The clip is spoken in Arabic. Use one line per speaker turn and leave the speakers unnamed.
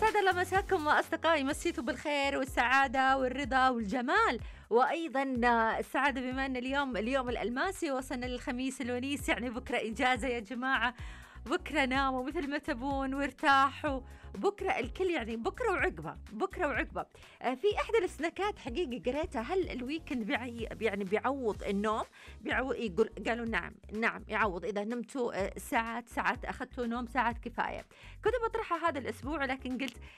يسعد الله مساكم أصدقائي، مسيتوا بالخير والسعادة والرضا والجمال، وأيضا السعادة بما أن اليوم الألماسي، وصلنا للخميس الونيس، يعني بكرة إجازة يا جماعة. بكرة ناموا مثل ما تبون وارتاحوا. بكرة الكل يعني بكرة وعقبة، بكرة وعقبة. في إحدى السناكات حقيقي قريتها، هل الويكند يعني بيعوض النوم؟ قالوا نعم نعم يعوض إذا نمتوا ساعات أخذتوا نوم ساعات كفاية. كنت بطرحها هذا الأسبوع، لكن قلت